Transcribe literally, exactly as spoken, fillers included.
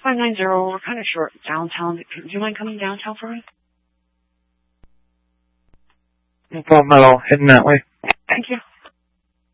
five nine zero, we're kind of short downtown. Do you mind coming downtown for me? No problem at all. Heading that way.